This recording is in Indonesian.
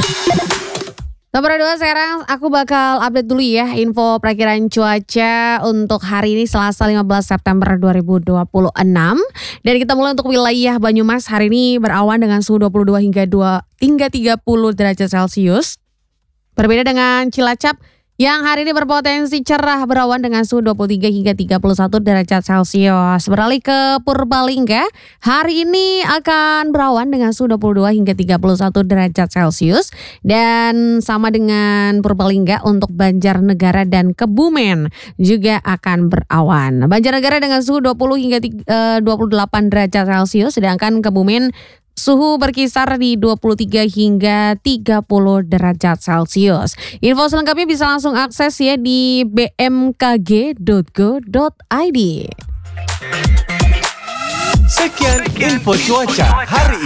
Nomor 2 sekarang aku bakal update dulu ya info perakiran cuaca untuk hari ini Selasa 15 September 2026. Dan kita mulai untuk wilayah Banyumas hari ini berawan dengan suhu 22 hingga 30 derajat Celcius. Berbeda dengan Cilacap yang hari ini berpotensi cerah berawan dengan suhu 23 hingga 31 derajat Celcius. Beralih ke Purbalingga, hari ini akan berawan dengan suhu 22 hingga 31 derajat Celcius. Dan sama dengan Purbalingga untuk Banjarnegara dan Kebumen juga akan berawan. Banjarnegara dengan suhu 20 hingga 28 derajat Celcius, sedangkan Kebumen suhu berkisar di 23 hingga 30 derajat Celcius. Info selengkapnya bisa langsung akses ya di bmkg.go.id. Sekian info cuaca hari ini.